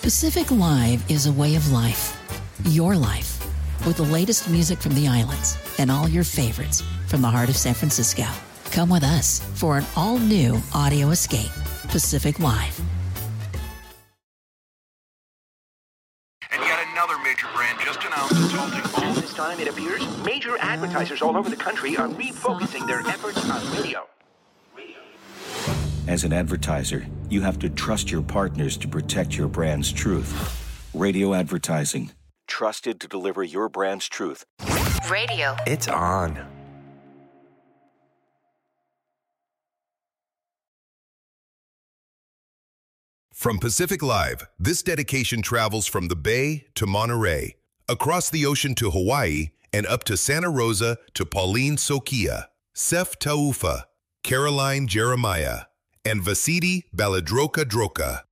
Pacific Live is a way of life. Your life. With the latest music from the islands and all your favorites from the heart of San Francisco. Come with us for an all-new audio escape. Pacific Live. And yet another major brand just announced it's halting all. This time, it appears, major advertisers all over the country are refocusing their efforts on radio. As an advertiser, you have to trust your partners to protect your brand's truth. Radio advertising. Trusted to deliver your brand's truth. Radio. It's on. From Pacific Live, this dedication travels from the Bay to Monterey, across the ocean to Hawaii, and up to Santa Rosa to Pauline Sokia, Sef Taufa, Caroline Jeremiah, and Vasidi Baladroka Droka.